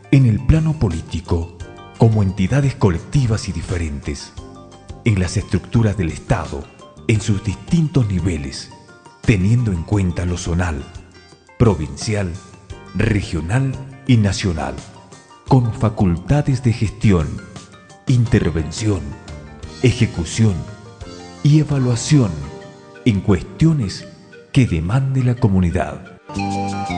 En el plano político, como entidades colectivas y diferentes, en las estructuras del Estado, en sus distintos niveles, teniendo en cuenta lo zonal, provincial, regional y nacional, con facultades de gestión, intervención, ejecución y evaluación en cuestiones que demande la comunidad.